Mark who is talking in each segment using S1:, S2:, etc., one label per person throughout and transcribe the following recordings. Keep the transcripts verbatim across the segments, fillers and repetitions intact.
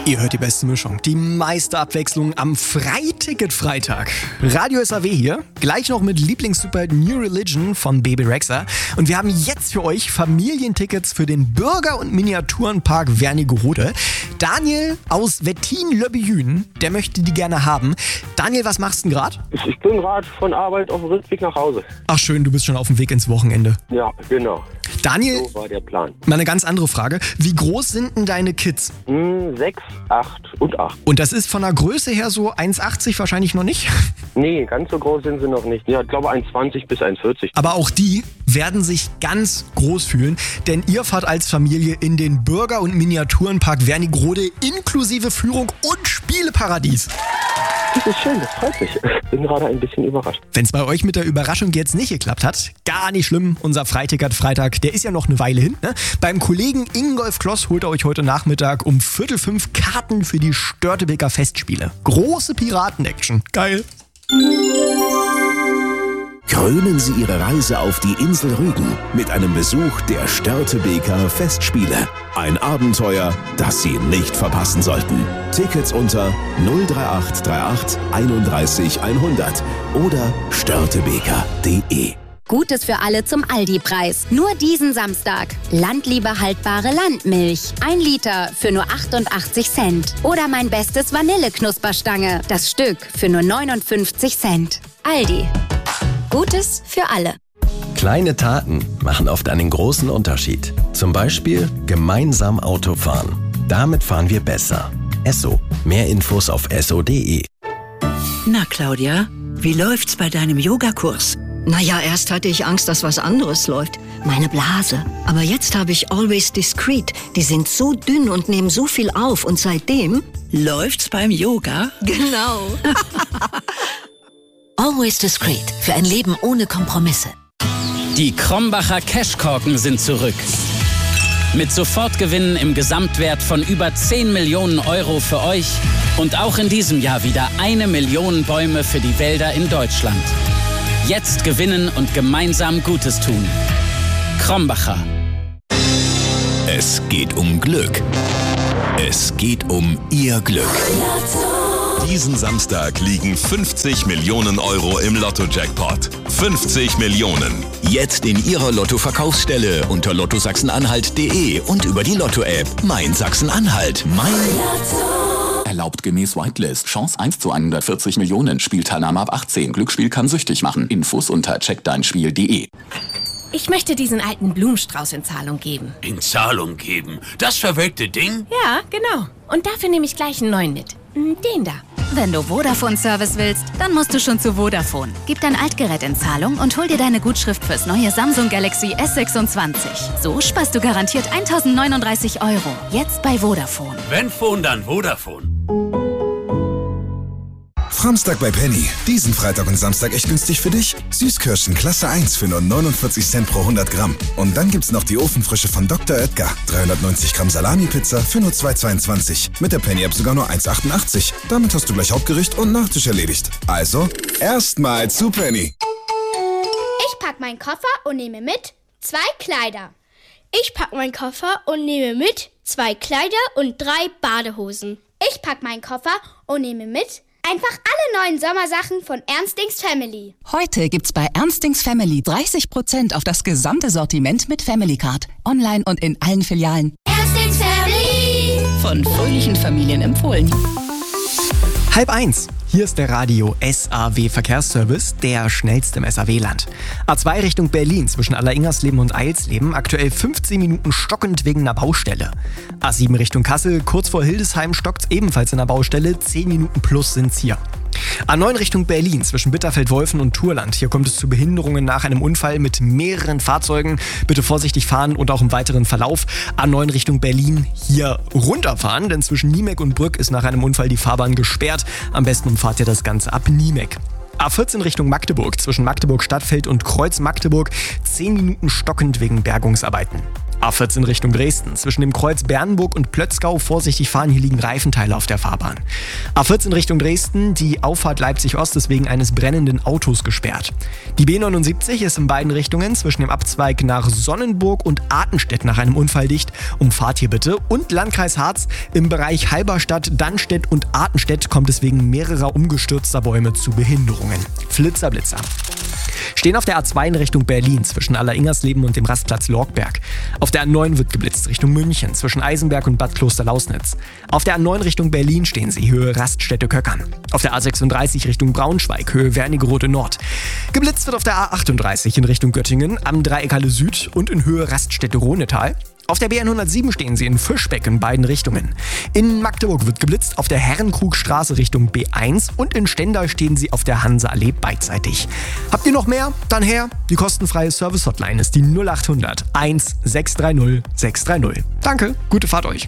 S1: Ihr hört die beste Mischung, die meiste Abwechslung am Freiticket-Freitag. Radio S A W hier, gleich noch mit Lieblingssuper New Religion von Baby Rexha. Und wir haben jetzt für euch Familientickets für den Bürger- und Miniaturenpark Wernigerode. Daniel aus Wettin-Löbbejün, der möchte die gerne haben. Daniel, was machst du denn gerade?
S2: Ich bin gerade von Arbeit auf dem Rückweg nach Hause.
S1: Ach schön, du bist schon auf dem Weg ins Wochenende.
S2: Ja, genau.
S1: Daniel,
S2: So war der Plan.
S1: mal eine ganz andere Frage. Wie groß sind denn deine Kids?
S2: Hm, sechs, acht und acht.
S1: Und das ist von der Größe her so eins achtzig wahrscheinlich noch nicht?
S2: Nee, ganz so groß sind sie noch nicht. Ja, ich glaube eins zwanzig bis eins vierzig.
S1: Aber auch die werden sich ganz groß fühlen, denn ihr fahrt als Familie in den Bürger- und Miniaturenpark Wernigerode inklusive Führung und Spieleparadies.
S2: Das ist schön, das freut mich. Bin gerade ein bisschen überrascht.
S1: Wenn es bei euch mit der Überraschung jetzt nicht geklappt hat, gar nicht schlimm. Unser Freiticket-Freitag, der ist ja noch eine Weile hin. Ne? Beim Kollegen Ingolf Kloss holt er euch heute Nachmittag um Viertel fünf Karten für die Störtebeker Festspiele. Große Piraten-Action. Geil.
S3: Krönen Sie Ihre Reise auf die Insel Rügen mit einem Besuch der Störtebeker Festspiele. Ein Abenteuer, das Sie nicht verpassen sollten. Tickets unter null drei acht drei acht einunddreißig hundert oder störtebeker punkt de.
S4: Gutes für alle zum Aldi-Preis. Nur diesen Samstag. Landliebe haltbare Landmilch. Ein Liter für nur achtundachtzig Cent. Oder mein bestes Vanilleknusperstange. Das Stück für nur neunundfünfzig Cent. Aldi. Gutes für alle.
S5: Kleine Taten machen oft einen großen Unterschied. Zum Beispiel gemeinsam Auto fahren. Damit fahren wir besser. Esso. Mehr Infos auf esso punkt de.
S6: Na, Claudia, wie läuft's bei deinem Yogakurs?
S7: Naja, erst hatte ich Angst, dass was anderes läuft. Meine Blase. Aber jetzt habe ich Always Discreet. Die sind so dünn und nehmen so viel auf. Und seitdem...
S6: Läuft's beim Yoga?
S7: Genau.
S8: Always Discreet. Für ein Leben ohne Kompromisse.
S9: Die Krombacher Cashkorken sind zurück. Mit Sofortgewinnen im Gesamtwert von über zehn Millionen Euro für euch. Und auch in diesem Jahr wieder eine Million Bäume für die Wälder in Deutschland. Jetzt gewinnen und gemeinsam Gutes tun. Krombacher.
S3: Es geht um Glück. Es geht um Ihr Glück. Diesen Samstag liegen fünfzig Millionen Euro im Lotto-Jackpot. fünfzig Millionen. Jetzt in Ihrer Lotto-Verkaufsstelle unter lotto sachsen-anhalt punkt de und über die Lotto-App. Mein Sachsen-Anhalt. Mein Lotto.
S10: Erlaubt gemäß Whitelist. Chance eins zu hundertvierzig Millionen. Spielteilnahme ab achtzehn. Glücksspiel kann süchtig machen. Infos unter check dein spiel punkt de.
S11: Ich möchte diesen alten Blumenstrauß in Zahlung geben.
S12: In Zahlung geben? Das verwelkte Ding?
S11: Ja, genau. Und dafür nehme ich gleich einen neuen mit. Den da.
S13: Wenn du Vodafone-Service willst, dann musst du schon zu Vodafone. Gib dein Altgerät in Zahlung und hol dir deine Gutschrift fürs neue Samsung Galaxy S sechsundzwanzig. So sparst du garantiert eintausendneununddreißig Euro. Jetzt bei Vodafone.
S12: Wenn Phone, dann Vodafone.
S14: Samstag bei Penny. Diesen Freitag und Samstag echt günstig für dich. Süßkirschen Klasse eins für nur neunundvierzig Cent pro hundert Gramm. Und dann gibt's noch die Ofenfrische von Doktor Oetker. dreihundertneunzig Gramm Salami-Pizza für nur zwei zweiundzwanzig. Mit der Penny-App sogar nur eins achtundachtzig. Damit hast du gleich Hauptgericht und Nachtisch erledigt. Also, erstmal zu Penny.
S15: Ich pack meinen Koffer und nehme mit zwei Kleider. Ich pack meinen Koffer und nehme mit zwei Kleider und drei Badehosen. Ich pack meinen Koffer und nehme mit einfach alle neuen Sommersachen von Ernstings Family.
S16: Heute gibt's bei Ernstings Family dreißig Prozent auf das gesamte Sortiment mit Family Card. Online und in allen Filialen.
S15: Ernstings Family.
S16: Von fröhlichen Familien empfohlen.
S1: Halb eins. Hier ist der Radio S A W Verkehrsservice, der schnellste im S A W-Land. A zwei Richtung Berlin zwischen Alleringersleben und Eilsleben, aktuell fünfzehn Minuten stockend wegen einer Baustelle. A sieben Richtung Kassel, kurz vor Hildesheim stockt's ebenfalls in der Baustelle, zehn Minuten plus sind's hier. A neun Richtung Berlin zwischen Bitterfeld-Wolfen und Turland. Hier kommt es zu Behinderungen nach einem Unfall mit mehreren Fahrzeugen. Bitte vorsichtig fahren und auch im weiteren Verlauf. A neun Richtung Berlin hier runterfahren, denn zwischen Niemek und Brück ist nach einem Unfall die Fahrbahn gesperrt. Am besten umfahrt ihr das Ganze ab Niemek. A vierzehn Richtung Magdeburg zwischen Magdeburg-Stadtfeld und Kreuz Magdeburg. zehn Minuten stockend wegen Bergungsarbeiten. A vierzehn Richtung Dresden. Zwischen dem Kreuz Bernburg und Plötzgau vorsichtig fahren, hier liegen Reifenteile auf der Fahrbahn. A vierzehn Richtung Dresden, die Auffahrt Leipzig-Ost ist wegen eines brennenden Autos gesperrt. Die B neunundsiebzig ist in beiden Richtungen zwischen dem Abzweig nach Sonnenburg und Artenstedt nach einem Unfall dicht. Umfahrt hier bitte. Und Landkreis Harz im Bereich Halberstadt, Dannstedt und Artenstedt kommt es wegen mehrerer umgestürzter Bäume zu Behinderungen. Flitzer, Blitzer. Stehen auf der A zwei in Richtung Berlin zwischen Alleringersleben und dem Rastplatz Lorgberg. Auf der A neun wird geblitzt Richtung München zwischen Eisenberg und Bad Kloster-Lausnitz. Auf der A neun Richtung Berlin stehen sie, Höhe Raststätte-Köckern. Auf der A sechsunddreißig Richtung Braunschweig, Höhe Wernigerode Nord. Geblitzt wird auf der A achtunddreißig in Richtung Göttingen, am Dreieckhalle Süd und in Höhe Raststätte-Ronetal. Auf der B hundertsieben stehen sie in Fischbeck in beiden Richtungen. In Magdeburg wird geblitzt auf der Herrenkrugstraße Richtung B eins und in Stendal stehen sie auf der Hanseallee beidseitig. Habt ihr noch mehr? Dann her. Die kostenfreie Service-Hotline ist die null acht hundert eins sechs drei null sechs drei null. Danke, gute Fahrt euch.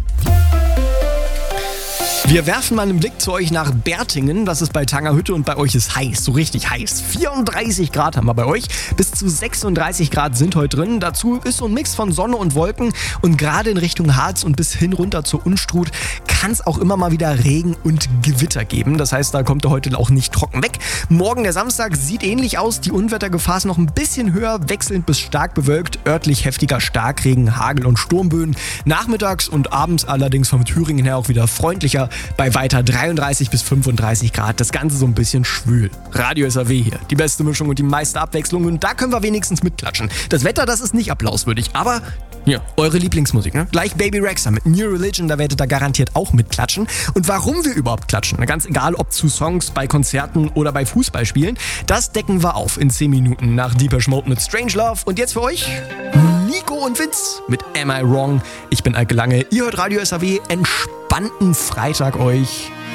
S1: Wir werfen mal einen Blick zu euch nach Bertingen. Das ist bei Tangerhütte und bei euch ist heiß, so richtig heiß. vierunddreißig Grad haben wir bei euch. Bis zu sechsunddreißig Grad sind heute drin. Dazu ist so ein Mix von Sonne und Wolken. Und gerade in Richtung Harz und bis hin runter zur Unstrut kann es auch immer mal wieder Regen und Gewitter geben. Das heißt, da kommt er heute auch nicht trocken weg. Morgen, der Samstag, sieht ähnlich aus. Die Unwettergefahr ist noch ein bisschen höher, wechselnd bis stark bewölkt. Örtlich heftiger Starkregen, Hagel und Sturmböen. Nachmittags und abends allerdings vom Thüringen her auch wieder freundlicher. Bei weiter dreiunddreißig bis fünfunddreißig Grad. Das Ganze so ein bisschen schwül. Radio S A W hier. Die beste Mischung und die meiste Abwechslung. Und da können wir wenigstens mitklatschen. Das Wetter, das ist nicht applauswürdig. Aber ja, eure Lieblingsmusik, ne? Gleich Baby Rexha mit New Religion, da werdet ihr garantiert auch mitklatschen. Und warum wir überhaupt klatschen, ganz egal ob zu Songs, bei Konzerten oder bei Fußballspielen, das decken wir auf in zehn Minuten nach Deepesh Mode mit Strange Love. Und jetzt für euch Nico und Vince mit Am I Wrong? Ich bin Alke Lange, ihr hört Radio S A W. Entspannten Freitag euch.